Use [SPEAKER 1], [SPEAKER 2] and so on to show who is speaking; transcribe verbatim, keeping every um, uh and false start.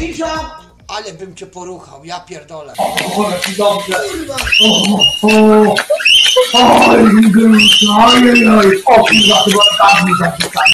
[SPEAKER 1] Pisza! Ale bym cię poruchał, ja pierdolę.
[SPEAKER 2] O, ci dobrze.
[SPEAKER 1] Kurwa!
[SPEAKER 2] O, o, oj, oj, oj, o, kurwa, chyba tak mi zapisali.